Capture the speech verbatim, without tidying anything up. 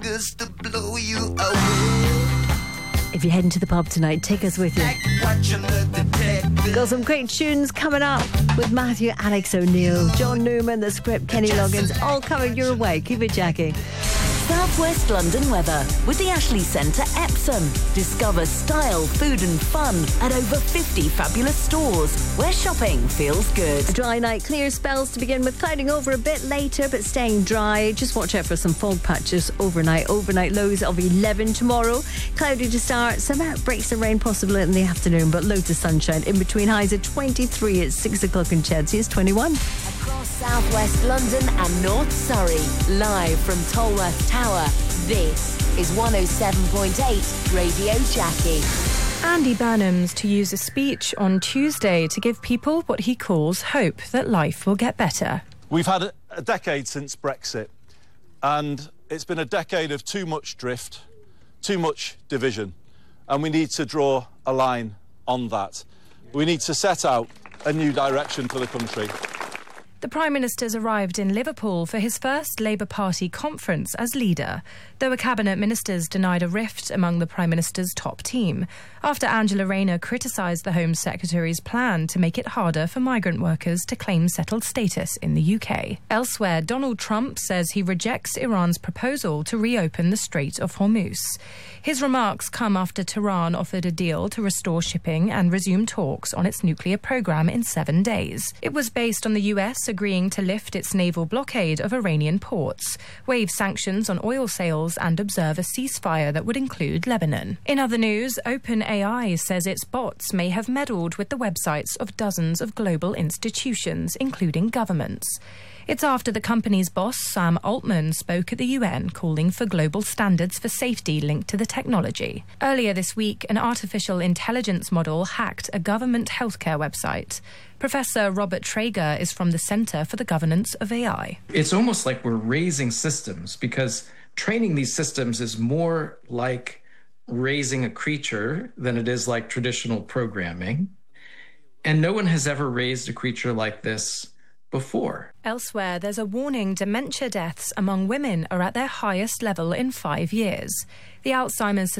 just to blow you away. If you're heading to the pub tonight, take us with you. Got some great tunes coming up with Matthew, Alex O'Neill, John Newman, the script, Kenny Loggins, all coming your way. Keep it, Jackie. South West London weather with the Ashley Centre Epsom. Discover style, food and fun at over fifty fabulous stores where shopping feels good. A dry night, clear spells to begin with, clouding over a bit later but staying dry. Just watch out for some fog patches overnight. Overnight lows of eleven tomorrow. Cloudy to start, some outbreaks of rain possible in the afternoon, but loads of sunshine in between. Highs at twenty-three at six o'clock in Chelsea. It's twenty-one. Across South West London and North Surrey, live from Tolworth Tower, this is one oh seven point eight Radio Jackie. Andy Burnham's to use a speech on Tuesday to give people what he calls hope that life will get better. We've had a, a decade since Brexit, and it's been a decade of too much drift, too much division, and we need to draw a line on that. We need to set out a new direction for the country. The Prime Minister's arrived in Liverpool for his first Labour Party conference as leader, though a cabinet ministers denied a rift among the Prime Minister's top team, after Angela Rayner criticised the Home Secretary's plan to make it harder for migrant workers to claim settled status in the U K. Elsewhere, Donald Trump says he rejects Iran's proposal to reopen the Strait of Hormuz. His remarks come after Tehran offered a deal to restore shipping and resume talks on its nuclear programme in seven days. It was based on the U S agreeing to lift its naval blockade of Iranian ports, waive sanctions on oil sales and observe a ceasefire that would include Lebanon. In other news, OpenAI says its bots may have meddled with the websites of dozens of global institutions, including governments. It's after the company's boss, Sam Altman, spoke at the U N calling for global standards for safety linked to the technology. Earlier this week, an artificial intelligence model hacked a government healthcare website. Professor Robert Traeger is from the Centre for the Governance of A I. It's almost like we're raising systems, because training these systems is more like raising a creature than it is like traditional programming. And no one has ever raised a creature like this before. Elsewhere, there's a warning dementia deaths among women are at their highest level in five years. The Alzheimer's